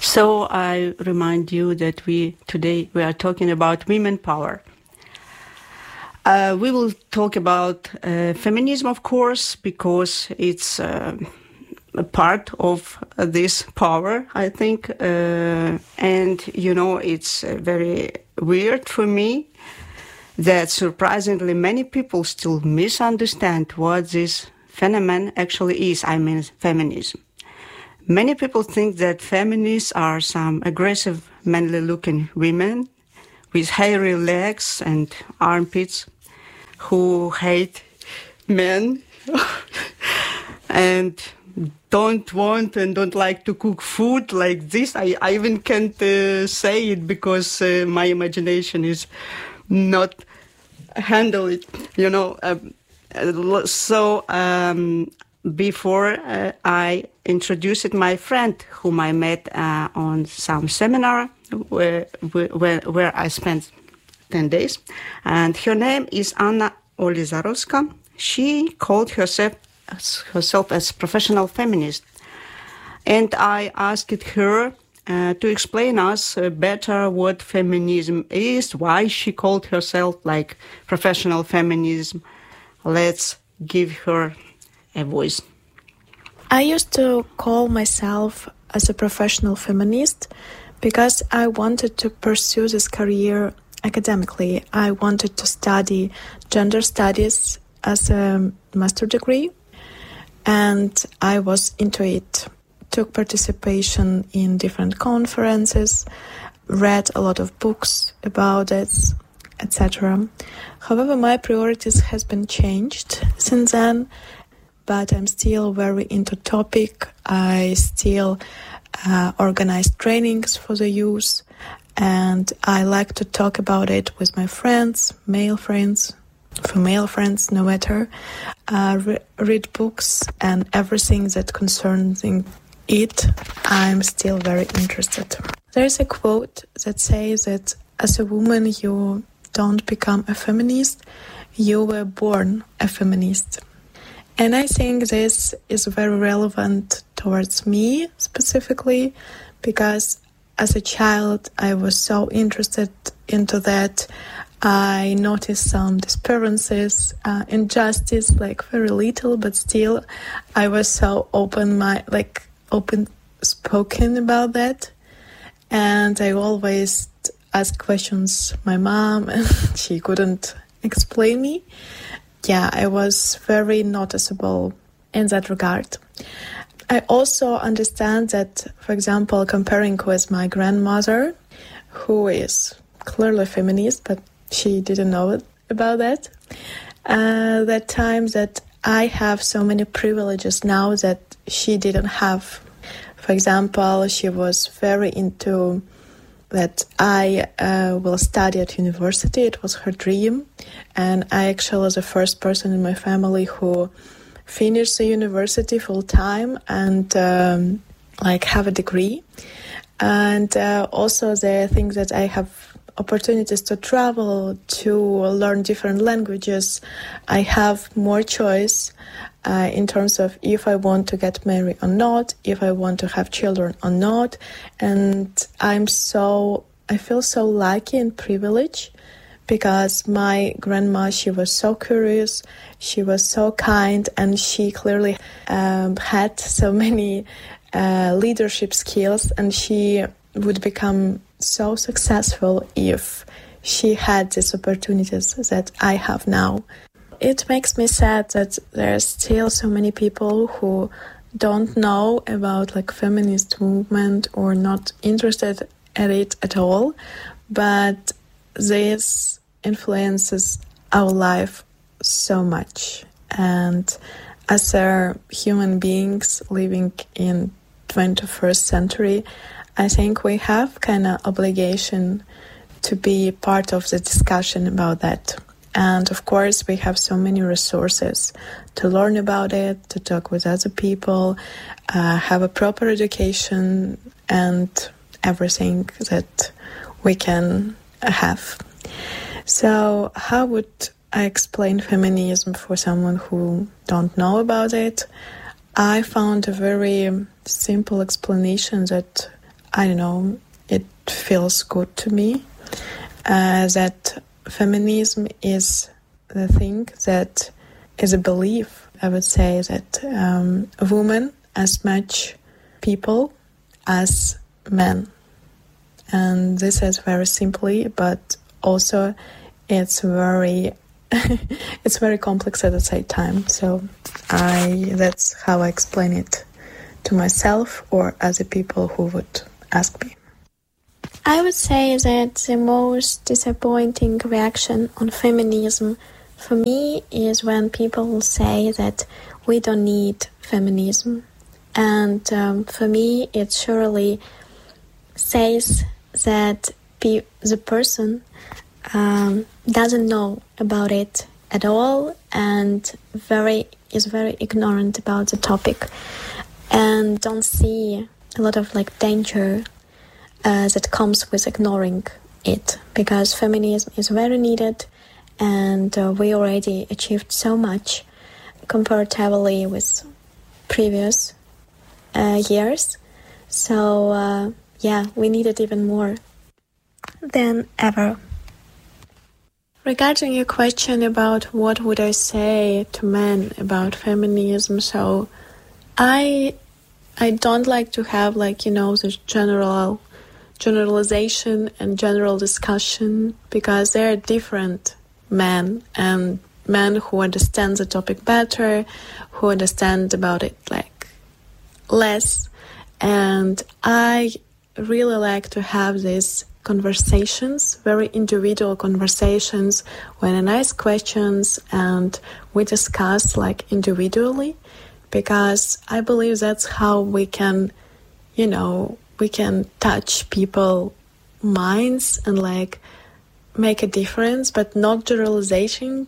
So I remind you that today we are talking about women power. We will talk about feminism, of course, because it's a part of this power, I think. And, it's very weird for me that surprisingly many people still misunderstand what this phenomenon actually is. I mean, feminism. Many people think that feminists are some aggressive, manly-looking women with hairy legs and armpits who hate men and don't want and don't like to cook food like this. I even can't say it because my imagination is not handle it, Before I introduced my friend whom I met on some seminar where I spent 10 days. And her name is Anna Olizarowska. She called herself as professional feminist. And I asked her to explain us better what feminism is, why she called herself like professional feminism. Let's give her a voice. I used to call myself as a professional feminist because I wanted to pursue this career academically. I wanted to study gender studies as a master degree, and I was into it. Took participation in different conferences, read a lot of books about it, etc. However, my priorities has been changed since then, but I'm still very into topic. I still organize trainings for the youth, and I like to talk about it with my friends, male friends, female friends, no matter. Read books and everything that concerns it, I'm still very interested. There's a quote that says that as a woman you don't become a feminist, you were born a feminist. And I think this is very relevant towards me specifically, because as a child I was so interested into that. I noticed some disturbances, injustice, like very little, but still I was so open-spoken about that. And I always asked questions my mom, and she couldn't explain me. Yeah, I was very noticeable in that regard. I also understand that, for example, comparing with my grandmother, who is clearly feminist, but she didn't know about that, that time that I have so many privileges now that she didn't have. For example, she was very into that I will study at university. It was her dream. And I actually was the first person in my family who finished the university full time and have a degree. And also the thing that I have opportunities to travel, to learn different languages. I have more choice in terms of if I want to get married or not, if I want to have children or not. And I feel so lucky and privileged because my grandma, she was so curious, she was so kind, and she clearly had so many leadership skills, and she would become so successful if she had these opportunities that I have now. It makes me sad that there are still so many people who don't know about feminist movement or not interested in it at all, but this influences our life so much. And as human beings living in 21st century, I think we have kind of obligation to be part of the discussion about that. And of course, we have so many resources to learn about it, to talk with other people, have a proper education, and everything that we can have. So how would I explain feminism for someone who don't know about it? I found a very simple explanation that I don't know, it feels good to me that feminism is the thing that is a belief. I would say that women as much people as men. And this is very simply, but also it's very it's very complex at the same time. So that's how I explain it to myself or other people who would ask me. I would say that the most disappointing reaction on feminism for me is when people say that we don't need feminism. And for me, it surely says that the person doesn't know about it at all and is very ignorant about the topic and don't see a lot of danger that comes with ignoring it, because feminism is very needed and we already achieved so much comparatively with previous years. So we need it even more than ever. Regarding your question about what would I say to men about feminism, so I don't like to have the generalization and general discussion, because there are different men, and men who understand the topic better, who understand about it less, and I really like to have these conversations, very individual conversations, when I ask questions and we discuss individually, because I believe that's how we can, we can touch people's minds and make a difference, but not generalizing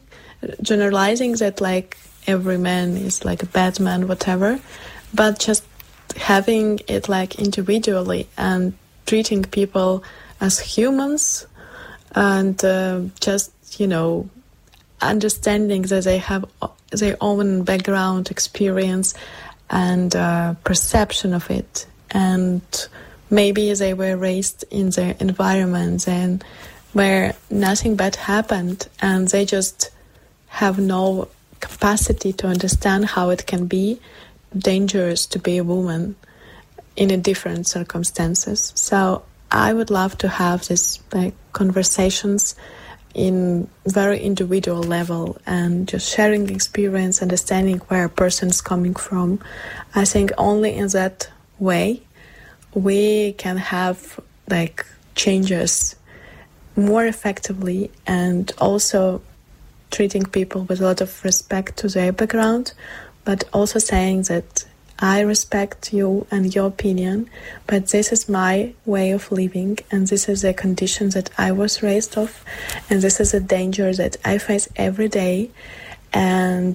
that every man is a bad man, whatever, but just having it individually and treating people as humans, and just understanding that they have their own background, experience, and perception of it, and maybe they were raised in their environment and where nothing bad happened, and they just have no capacity to understand how it can be dangerous to be a woman in a different circumstances. So I would love to have these conversations in very individual level and just sharing experience, understanding where a person is coming from. I think only in that way we can have changes more effectively, and also treating people with a lot of respect to their background, but also saying that I respect you and your opinion, but this is my way of living, and this is the conditions that I was raised off, and this is a danger that I face every day. And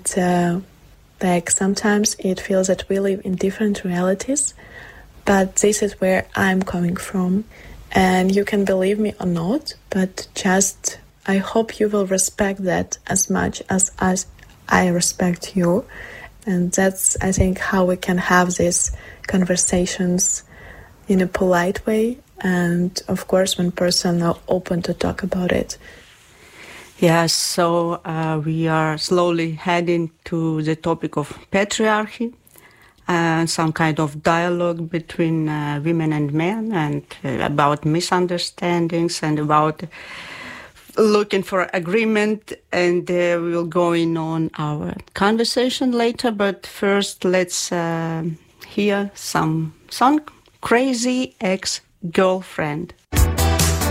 sometimes it feels that we live in different realities, but this is where I'm coming from, and you can believe me or not, but just I hope you will respect that as much as I respect you. And that's, I think, how we can have these conversations in a polite way, and of course when persons are open to talk about it. Yes, so we are slowly heading to the topic of patriarchy, and some kind of dialogue between women and men, and about misunderstandings, and about looking for agreement, and we will go in on our conversation later. But first, let's hear some song, Crazy Ex-Girlfriend.